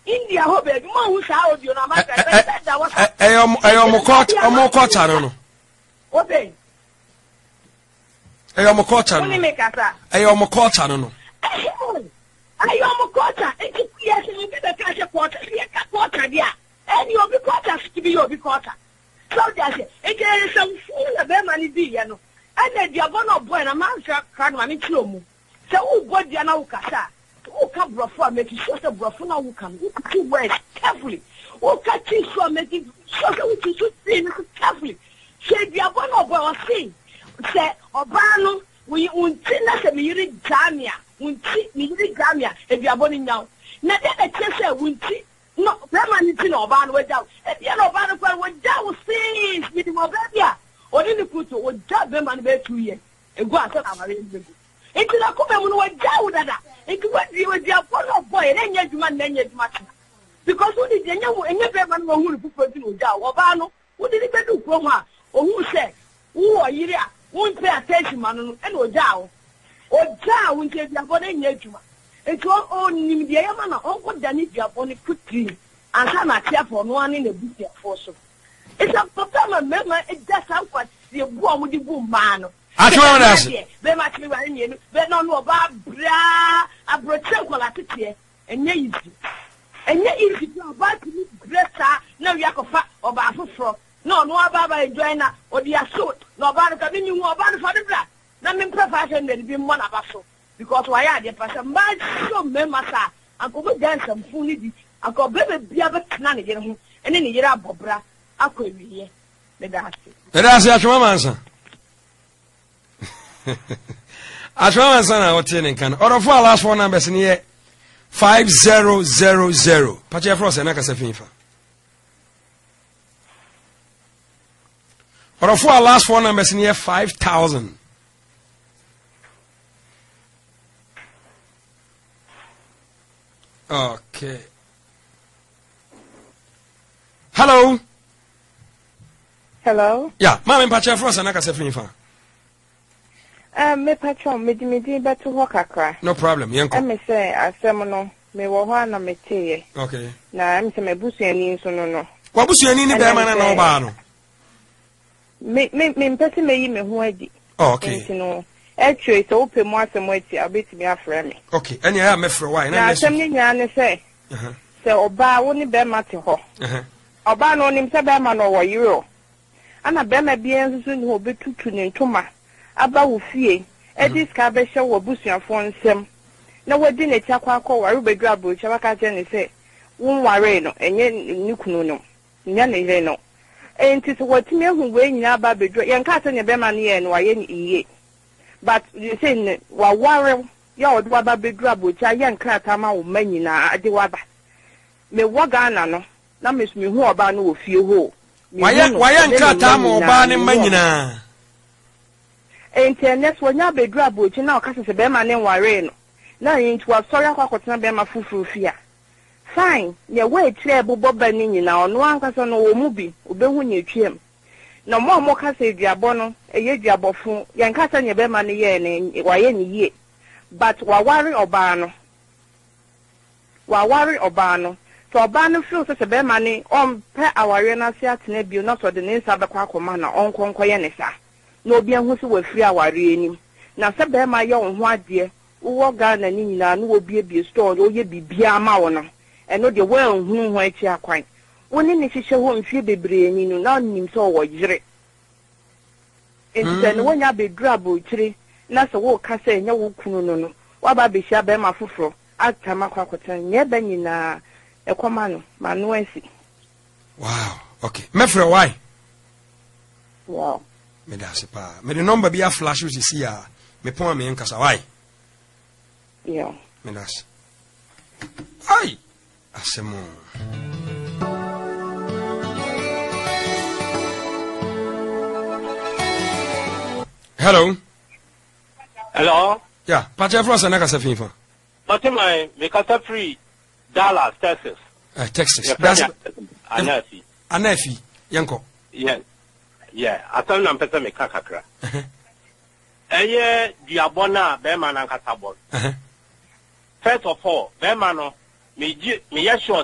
India ho baby mo hu sa audio na ma ka da wa omo culture no obe omo culture no ni me ka sa omo culture no omo culture e ki yes ni be ka se culture ye ka culture dia any obi culture skibi obi culture so dia se e ke some fool be mani bi ye no and dia bono boy na man sha kan ma ni tiro mu se wo bodia na wo kasa wo ka brofo make sure say brofo na wo kan wo two words carefully wo ka chi sure make sure say wo chi say carefully se dia bono boy o say oba no we unti na se mi yiri jamia unti mi yiri jamia e dia boni nyaw na de na che say unti no permanent no oba no we jaw e dia no oba no kwa we jaw since mi di mo bia oni ni kuto wo jaw be man be 2 years egu asa na mare ndegu enti na ko be mu no we jaw dada enti we dia follow boy na nya djuma na nya djuma because wo di nya wo enye be man wo hu ni fufu ti no jaw oba no wo di be du kro ho a ohu se wo yiri a wo pay attention man no e no jaw o jaw nti dia bo na nya djuma enti o nim dia ya mana onko dani dia bo ni putri ansa na tia for no ani na butia for so it's a problem mema it just how what the bo mu di bu man no atwa na ase be ma tiri wa ni no be no no ba bra abroche kola tete enye easy to ba tiri greta na wi akofa oba afoforo no no aba ba enjoy na odi aso no ba no ka mi hu oba no fa de bra na me prefer say na bi mo na ba so because why are the person ba so mema sa akobo dance mfu ni di akobo be bia be tena ne yere ho ene ne yere abobra akwewiye le dance atwa mansa atwa mansa na wote ne kan orofo last four numbers ne ye 5000 pache frost na kasa finfa orofo last four numbers ne ye 5000 okay hello yeah mama pache frost na kasa finfa me patron me beto ho kakra no problem yenko me say asem no me wo ho na me teye okay na me say me busuani nso no kwa busuani ni be ma na no ba no me mpese me yi me ho adi okay no etwe so ope mu asem ati abeti me afre me okay anya ya me frɛ why na asem ni nya ne say se oba wo ni be ma te ho oba no nim se be ma no wo yiro ana be ma bia nso ni ho betutu ne ntoma aba wo fie edis ka be hye wo busuafo nsem na wodi ne tia kwa akọ ware bedu abrocha baka je ne se won ware no enye ni kunu no nya ne ile no enti so wotime hu we nyina aba bedu yen ka se ne be ma ne ye no waye ni iye but you say ne wa ware ya odo aba bedu abrocha yen krata ma wo manyina ade waba me waga na no na mesumi hu oba no wo fie ho waye krata ma oba ne manyina internet wonya bedu abochi na okase se be ma ne ware no na yintu asori akwakotena be ma fufuru fia fine ye we tire bobo ba ni nyina ono ankasa no wo mu bi obehu nya twiem na mo kase duabo no eye duabofo ye nkasa nya be ma ne ye ne waye ni ye but waware oba no to oba no feel se be ma ne on pe aware na se atena bio na so de ne nsa be kwa akoma na onkonko ye ne sa no bia hu se wafiri aware enim na se be ma ye ho ade wo Ghana ni nyina no obiebie store o ye bibia ma wo no eno de wo hu ho achi akwan woni ne hihye ho mfie bebre ni no na nim se wo yire enti no wonya bedura bochire na se wo ka se nya wo kunu no wa ba be hia be ma foforo atama kwakotan nye ba nyina ekoma no ma no asi wow okay mefre why wow me da se pa me the number be a flash you see ya me pon me nkasa why yeah me das ai asemo hello yeah pacha from sana kasa finfa Matima me kasa free Dallas Texas Texas that's anafi yanko yeah atam na mpesa me kakakra eye diabona be man ankasa bon first of all be man no me ye sure